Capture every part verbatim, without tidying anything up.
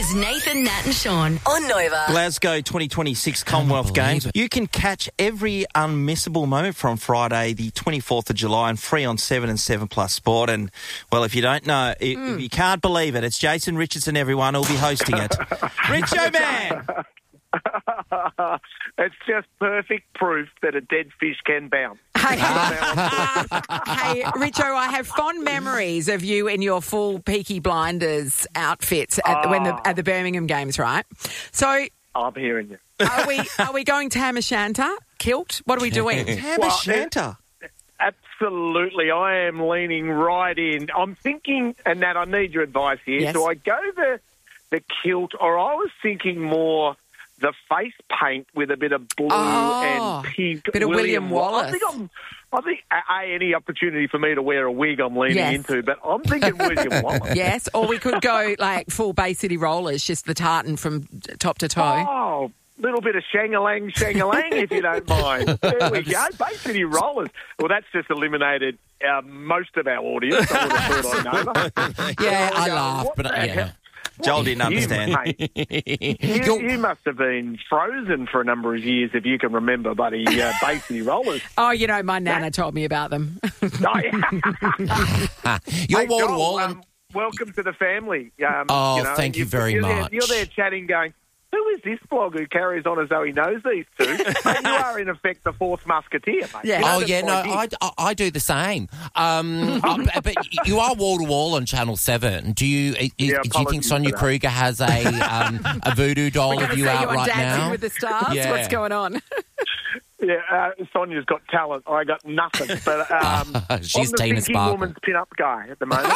is Nathan, Nat and Sean on Nova. Glasgow twenty twenty-six Commonwealth Games. it. You can catch every unmissable moment from Friday, the twenty-fourth of July, and free on seven and seven Plus Sport. And, well, if you don't know, if, Mm. if you can't believe it, it's Jason Richardson, everyone, who'll be hosting it. Richo, man! It's just perfect proof that a dead fish can bounce. Hey, hey, Richo, I have fond memories of you in your full Peaky Blinders outfits at, the when the, at the Birmingham Games, right? So, I'm hearing you. are we are we going Tam O'Shanter? Kilt? What are we doing? Tam Well, O'Shanter. Absolutely, I am leaning right in. I'm thinking, and Nat, I need your advice here. Yes. Do I go the the kilt, or I was thinking more the face paint with a bit of blue Oh, and pink? bit of William Wallace. I think I'm. I think a, any opportunity for me to wear a wig, I'm leaning Yes. into. But I'm thinking William Wallace. Yes, or we could go like full Bay City Rollers, just the tartan from top to toe. Oh, little bit of shangalang, shangalang, if you don't mind. There we go. Bay City Rollers. Well, that's just eliminated uh, most of our audience. I would have thought I know. Yeah, I go, laughed, what but the uh, yeah. hell? Joel didn't understand. You, mate, you, you must have been frozen for a number of years if you can remember, buddy, uh, Bay City Rollers. Oh, you know, my nana told me about them. Oh, yeah. You're Hey, wall to Joel, wall. um, welcome to the family. Um, Oh, you know, thank you you're- very you're there- much. You're there chatting, going, who is this blog who carries on as though he knows these two? Mate, you are, in effect, the fourth musketeer, mate. Yeah. You know Oh, the yeah, no, point I, is- I, I do the same. Um, uh, but- but you are wall-to-wall on Channel seven. Do you is, Yeah, do you think apologies Sonia for that. Kruger has a um, a voodoo doll We're of going to you see out you on right Dancing now? with the Stars. Yeah. What's going on? Yeah, uh, Sonia's got talent. I got nothing. But um, She's I'm the Tina thinking Sparkle. woman's pin-up guy at the moment.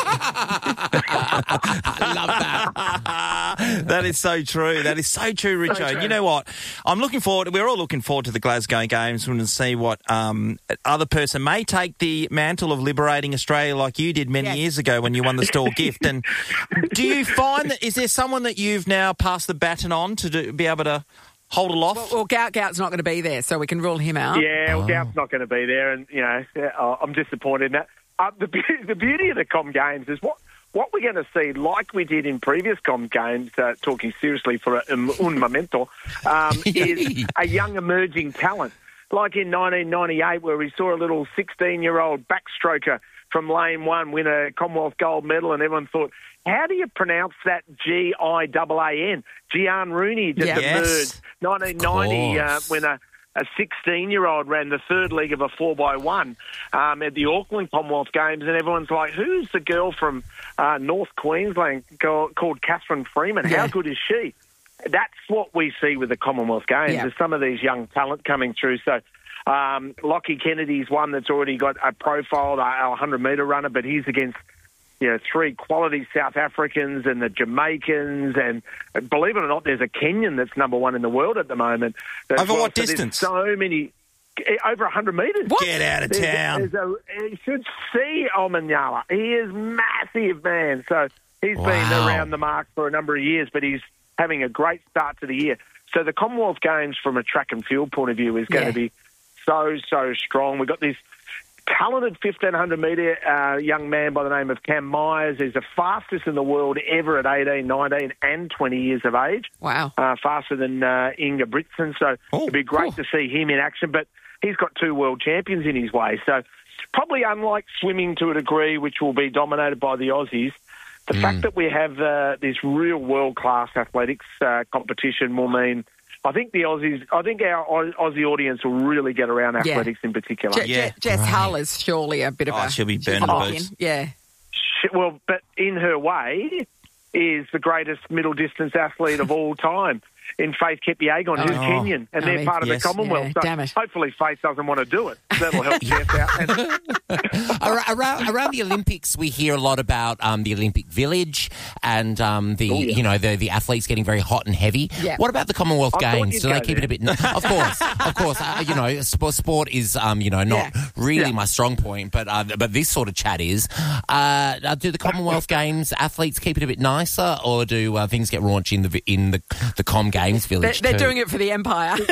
I love that. That is so true. That is so true, Richo. true. You know what? I'm looking forward. We're all looking forward to the Glasgow Games and to see what um, other person may take the mantle of liberating Australia, like you did many Yes. years ago when you won the Store gift. And do you find that is there someone that you've now passed the baton on to do, be able to hold aloft? Well, well, Gout Gout's not going to be there, so we can rule him out. Yeah, well, Gout's not going to be there, and, you know, yeah, oh, I'm disappointed in that. Uh, the, be- the beauty of the Com Games is what what we're going to see, like we did in previous Com Games, uh, talking seriously for a, um, un momento, um, is a young emerging talent. Like in nineteen ninety-eight, where we saw a little sixteen-year-old backstroker from lane one win a Commonwealth gold medal, and everyone thought, how do you pronounce that G I A A N? Gian Rooney just Yeah. emerged. Yes. nineteen ninety, uh, course. when a a sixteen-year-old ran the third leg of a four by one um, at the Auckland Commonwealth Games, and everyone's like, who's the girl from uh, North Queensland called, called Catherine Freeman? Yeah. How good is she? That's what we see with the Commonwealth Games. Yeah. There's some of these young talent coming through. So um, Lockie Kennedy's one that's already got a profile, a one hundred metre runner, but he's against you know, three quality South Africans and the Jamaicans, and believe it or not, there's a Kenyan that's number one in the world at the moment. as Over well. what So there's distance? So many, over one hundred metres. Get out of There's- town. there's a- you should see Omanyala. He is massive, man. So he's been Wow. around the mark for a number of years, but he's having a great start to the year. So the Commonwealth Games, from a track and field point of view, is going Yeah. to be so, so strong. We've got this talented fifteen hundred metre uh, young man by the name of Cam Myers. He's the fastest in the world ever at eighteen, nineteen and twenty years of age. Wow. Uh, faster than uh, Inga Britson. So Oh, it'd be great cool. to see him in action. But he's got two world champions in his way. So probably unlike swimming to a degree, which will be dominated by the Aussies, the fact that we have uh, this real world-class athletics uh, competition will mean I think the Aussies, I think our Aus- Aussie audience will really get around Yeah. athletics in particular. Je- Yeah. Je- Jess Hull is surely a bit of Oh, a... she'll be she's burning a boots. lock-in. Yeah. She- Well, but in her way is the greatest middle distance athlete of all time in Faith Kipyegon, who's Oh. Kenyan, and I they're mean, part of yes. the Commonwealth. Yeah, so damn it. hopefully Faith doesn't want to do it. That'll help Jess out. And Ar- around, around the Olympics, we hear a lot about um, the Olympic Village and um, the Oh, yeah. you know the, the athletes getting very hot and heavy. Yeah. What about the Commonwealth I thought Games? you'd Do they go keep it a bit? Of course, of course. Uh, you know, sport, sport is um, you know not Yeah. really Yeah. my strong point, but uh, but this sort of chat is. Uh, uh, do the Commonwealth Games athletes keep it a bit nicer, or do uh, things get raunchy in the vi- in the the Com Games They're, Village? they're too? doing it for the Empire. well,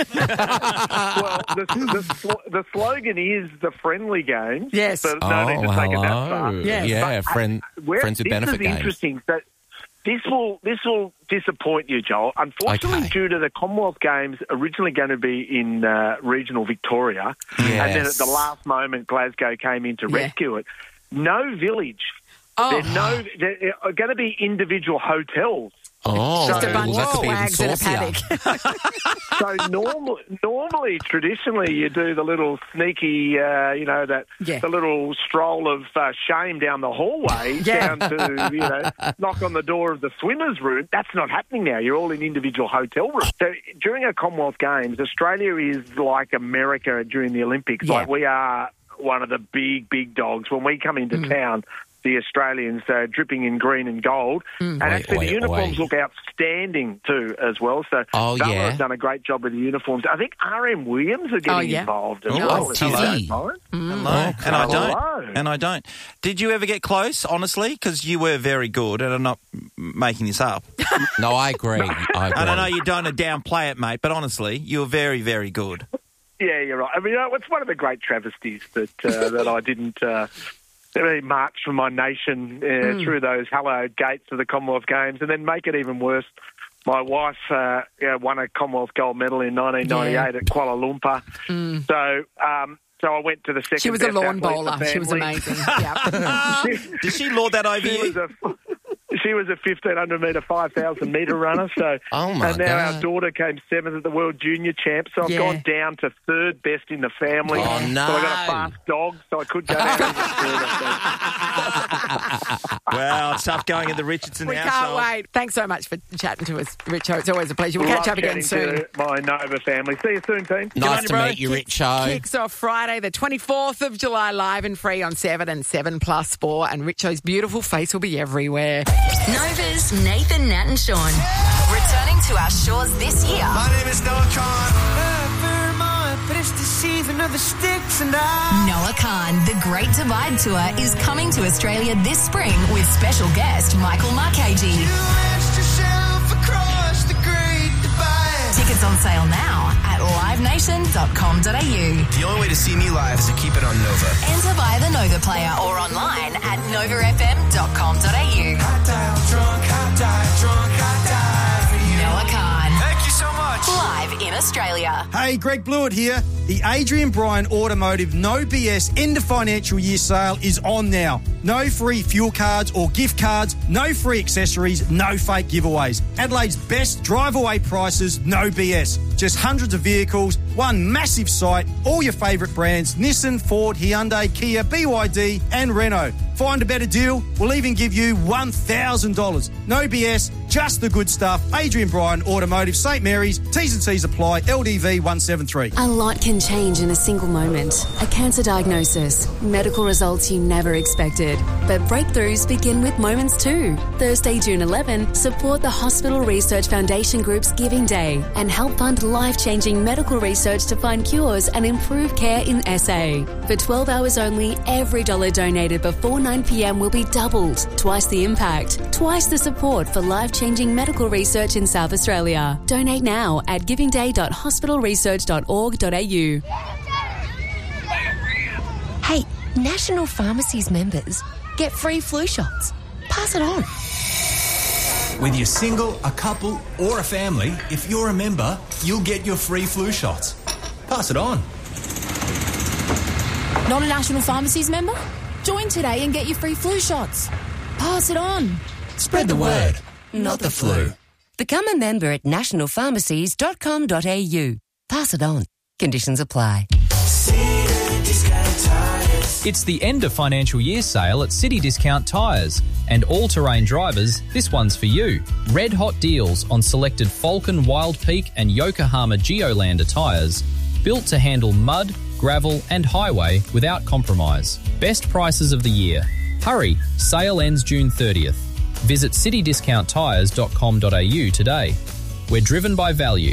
the, the, sl- the slogan is the friendly games. Yes. But no Oh, need to take it that hello. far. Yes. Yeah, But, uh, friend, where- friends with this benefit is games. interesting. That This will this will disappoint you, Joel. Unfortunately, Okay. due to the Commonwealth Games originally going to be in uh, regional Victoria, and then at the last moment Glasgow came in to Yeah. rescue it. No village. Oh, There no. There are going to be individual hotels. Oh, just a So- bunch well, of that could be even swags in a saucier. paddock. So normal, normally, traditionally, you do the little sneaky, uh, you know, that Yeah. the little stroll of uh, shame down the hallway, Yeah. down to, you know, knock on the door of the swimmers' room. That's not happening now. You're all in individual hotel rooms. So during our Commonwealth Games, Australia is like America during the Olympics. Yeah. Like we are one of the big, big dogs. When we come into Mm. town, the Australians uh, dripping in green and gold. And Oi, actually, oi, the uniforms oi. look outstanding too, as well. So Oh, Bella yeah. has done a great job with the uniforms. I think R M Williams are getting Oh, yeah. involved as Oh, well. if you hello. don't mind. Hello. And I don't. Hello. And I don't. Did you ever get close, honestly? Because you were very good, and I'm not m- making this up. No, I agree. I agree. And I know you don't want to downplay it, mate, but honestly, you were very, very good. Yeah, you're right. I mean, you know, it's one of the great travesties that uh, that I didn't uh, really march for my nation uh, through those hallowed gates of the Commonwealth Games, and then make it even worse. My wife uh, you know, won a Commonwealth gold medal in nineteen ninety-eight at Kuala Lumpur. So, um, so I went to the second. She was a best lawn athlete in the bowler. She was family. amazing. Yeah. Did she lord that over She you? was a she was a fifteen hundred metre, five thousand metre runner. So, Oh, my and now God. our daughter came seventh at the World Junior Champs. So I've Yeah. gone down to third best in the family. Oh, no. So I got a fast dog, so I could go down even further. Wow, it's tough going in the Richardson We can't household. wait. Thanks so much for chatting to us, Richo. It's always a pleasure. We'll Love catch up again chatting soon. to my Nova family. See you soon, team. Nice on you, to bro. meet you, Richo. Kicks off Friday, the twenty-fourth of July, live and free on Seven and Seven Plus Sport. And Richo's beautiful face will be everywhere. Nova's Nathan, Nat and Sean. Returning to our shores this year. My name is Noah Khan. Vermont, but it's deceiving of the sticks and I. Noah Khan, the Great Divide Tour, is coming to Australia this spring with special guest Michael Marchese. You launched yourself across the Great Divide. Tickets on sale now at live nation dot com dot a u. The only way to see me live is to keep it on Nova. Enter via the Nova player or online at nova f m dot com dot a u. I die drunk, I die drunk, I die for you. Noah Khan, Thank you so much. live in Australia. Hey, Greg Blewett here. The Adrian Bryan Automotive No B S end of financial year sale is on now. No free fuel cards or gift cards, no free accessories, no fake giveaways. Adelaide's best drive-away prices, no B S. Just hundreds of vehicles, one massive site, all your favourite brands, Nissan, Ford, Hyundai, Kia, B Y D and Renault. Find a better deal, we'll even give you one thousand dollars. No B S, just the good stuff. Adrian Bryan Automotive, St Mary's, T's and C's apply, L D V one seven three. A lot can change in a single moment. A cancer diagnosis, medical results you never expected. But breakthroughs begin with moments too. Thursday, June eleventh, support the Hospital Research Foundation Group's Giving Day and help fund life-changing medical research to find cures and improve care in S A. For twelve hours only, every dollar donated before nine p m will be doubled. Twice the impact, twice the support for life-changing medical research in South Australia. Donate now at giving day dot hospital research dot org dot a u. Hey, National Pharmacies members get free flu shots. Pass it on. Whether you're single, a couple, or a family, if you're a member, you'll get your free flu shots. Pass it on. Not a National Pharmacies member? Join today and get your free flu shots. Pass it on. Spread the word, not the flu. Become a member at national pharmacies dot com dot a u. Pass it on. Conditions apply. It's the end of financial year sale at City Discount Tyres. And all-terrain drivers, this one's for you. Red hot deals on selected Falcon Wild Peak and Yokohama Geolander tyres. Built to handle mud, gravel and highway without compromise. Best prices of the year. Hurry, sale ends June thirtieth. Visit city discount tyres dot com dot a u today. We're driven by value.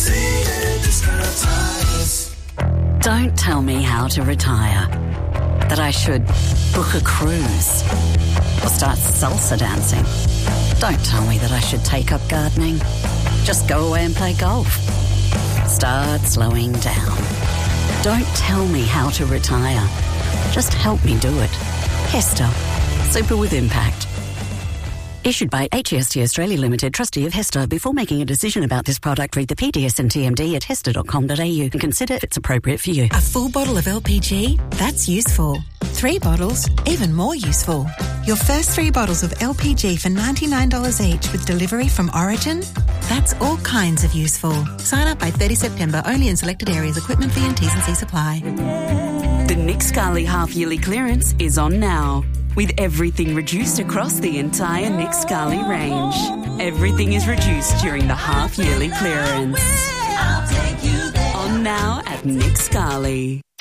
Don't tell me how to retire. That I should book a cruise or start salsa dancing. Don't tell me that I should take up gardening. Just go away and play golf. Start slowing down. Don't tell me how to retire. Just help me do it. Hester. Super with impact. Issued by H E S T Australia Limited, trustee of HESTA. Before making a decision about this product, read the P D S and T M D at hesta dot com dot a u and consider if it's appropriate for you. A full bottle of L P G? That's useful. Three bottles? Even more useful. Your first three bottles of L P G for ninety-nine dollars each with delivery from Origin? That's all kinds of useful. Sign up by thirtieth September, only in selected areas. Equipment fee and T's and C's apply. The Nick Scali half-yearly clearance is on now, with everything reduced across the entire Nick Scali range. Everything is reduced during the half-yearly clearance. On now at Nick Scali.